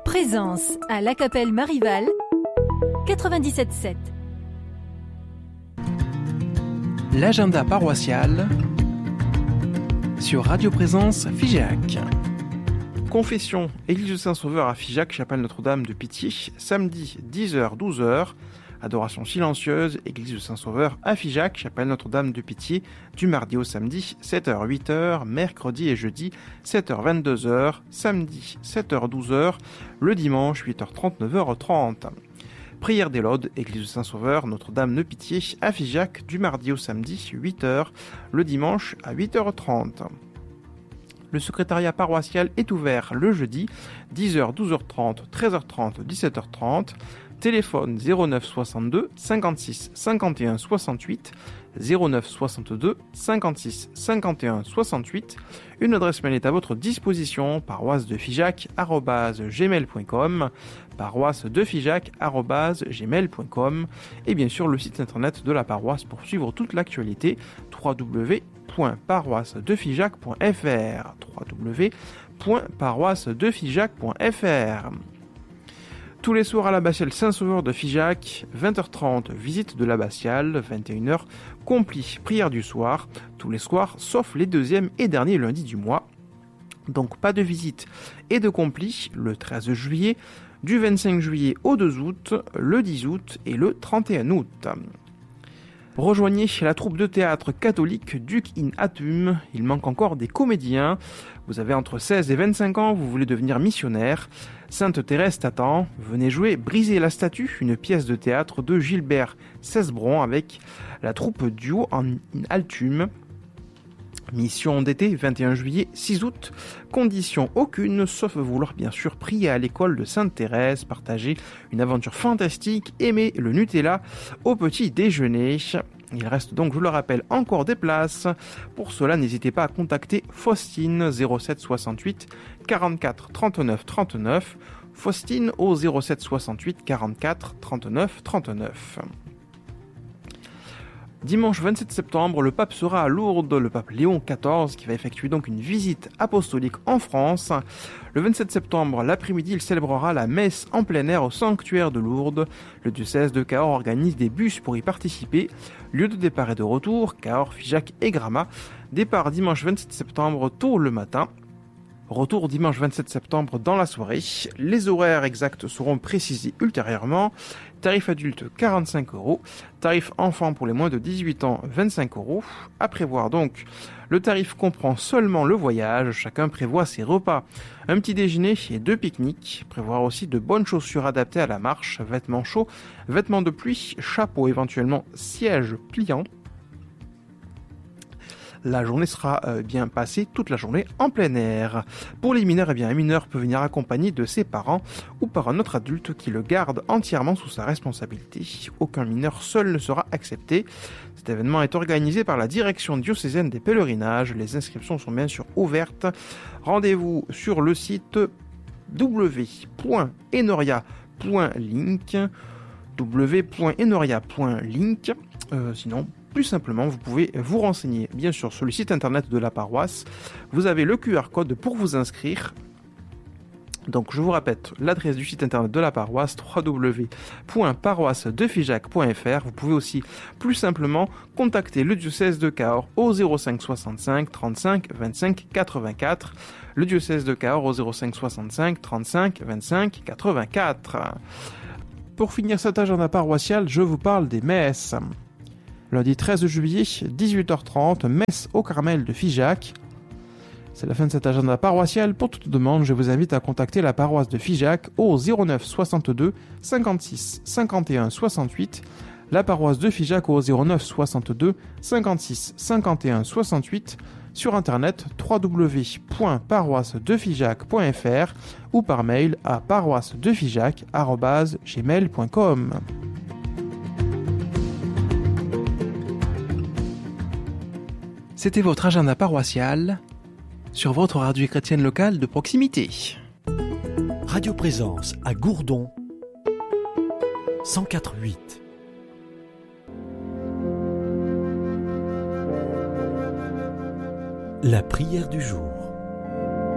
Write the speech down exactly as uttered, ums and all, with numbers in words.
Présence à La Capelle Marival, quatre-vingt-dix-sept sept. L'agenda paroissial sur Radio Présence Figeac. Confession, Église de Saint-Sauveur à Figeac, chapelle Notre-Dame de Pitié, samedi dix heures douze heures. Adoration silencieuse, Église de Saint-Sauveur à Figeac, chapelle Notre-Dame de Pitié, du mardi au samedi, sept heures huit heures, mercredi et jeudi, sept heures vingt-deux heures, samedi, sept heures douze heures, le dimanche, huit heures trente, neuf heures trente. Prière des Laudes, Église de Saint-Sauveur, Notre-Dame de Pitié, à Figeac, du mardi au samedi, huit heures, le dimanche à huit heures trente. Le secrétariat paroissial est ouvert le jeudi, dix heures, douze heures trente, treize heures trente, dix-sept heures trente. Téléphone zéro neuf soixante-deux cinquante-six cinquante et un soixante-huit, zéro neuf soixante-deux cinquante-six cinquante et un soixante-huit. Une adresse mail est à votre disposition, paroisse de Figeac arobase gmail point com, paroisse de Figeac arobase gmail point com, et bien sûr le site internet de la paroisse pour suivre toute l'actualité, w w w point paroisse de figeac point f r, w w w point paroisse de figeac point f r. Tous les soirs à l'abbatiale Saint-Sauveur de Figeac, vingt heures trente, visite de l'abbatiale, vingt et une heures, compli, prière du soir, tous les soirs, sauf les deuxièmes et derniers lundis du mois. Donc pas de visite et de compli le treize juillet, du vingt-cinq juillet au deux août, le dix août et le trente et un août. Rejoignez la troupe de théâtre catholique Duc in Atum, il manque encore des comédiens. Vous avez entre seize et vingt-cinq ans, vous voulez devenir missionnaire. Sainte Thérèse t'attend, venez jouer Briser la statue, une pièce de théâtre de Gilbert Cesbron avec la troupe duo en Altum. Mission d'été, vingt et un juillet, six août. Condition aucune, sauf vouloir bien sûr prier à l'école de Sainte-Thérèse, partager une aventure fantastique, aimer le Nutella au petit déjeuner. Il reste donc, je le rappelle, encore des places. Pour cela, n'hésitez pas à contacter Faustine zéro sept soixante-huit quarante-quatre trente-neuf trente-neuf. Faustine au zéro sept soixante-huit quarante-quatre trente-neuf trente-neuf. Dimanche vingt-sept septembre, le pape sera à Lourdes, le pape Léon quatorze, qui va effectuer donc une visite apostolique en France. Le vingt-sept septembre, l'après-midi, il célébrera la messe en plein air au sanctuaire de Lourdes. Le diocèse de Cahors organise des bus pour y participer. Lieu de départ et de retour, Cahors, Figeac et Gramat. Départ dimanche vingt-sept septembre, tôt le matin. Retour dimanche vingt-sept septembre dans la soirée. Les horaires exacts seront précisés ultérieurement. Tarif adulte quarante-cinq euros. Tarif enfant pour les moins de dix-huit ans vingt-cinq euros. À prévoir donc, le tarif comprend seulement le voyage. Chacun prévoit ses repas. Un petit déjeuner et deux pique-niques. Prévoir aussi de bonnes chaussures adaptées à la marche, vêtements chauds, vêtements de pluie, chapeau éventuellement siège pliant. La journée sera euh, bien passée, toute la journée en plein air. Pour les mineurs, eh bien, un mineur peut venir accompagné de ses parents ou par un autre adulte qui le garde entièrement sous sa responsabilité. Aucun mineur seul ne sera accepté. Cet événement est organisé par la direction diocésaine des pèlerinages. Les inscriptions sont bien sûr ouvertes. Rendez-vous sur le site w point enoria point link w point enoria point link. Euh, sinon, plus simplement, vous pouvez vous renseigner bien sûr sur le site internet de la paroisse. Vous avez le Q R code pour vous inscrire. Donc je vous répète l'adresse du site internet de la paroisse, w w w point paroisse de figeac point f r. Vous pouvez aussi plus simplement contacter le diocèse de Cahors au zéro cinq soixante-cinq trente-cinq vingt-cinq quatre-vingt-quatre. Le diocèse de Cahors au zéro cinq soixante-cinq trente-cinq vingt-cinq quatre-vingt-quatre. Pour finir cet agenda paroissial, je vous parle des messes. Lundi treize juillet, dix-huit heures trente, messe au Carmel de Figeac. C'est la fin de cet agenda paroissial. Pour toute demande, je vous invite à contacter la paroisse de Figeac au zéro neuf soixante-deux cinquante-six cinquante et un soixante-huit. La paroisse de Figeac au zéro neuf soixante-deux cinquante-six cinquante et un soixante-huit. Sur internet w w w point paroisse de figeac point f r ou par mail à paroisse de figeac arobase gmail point com. C'était votre agenda paroissial sur votre radio chrétienne locale de proximité. Radio Présence à Gourdon cent quatre virgule huit. La prière du jour.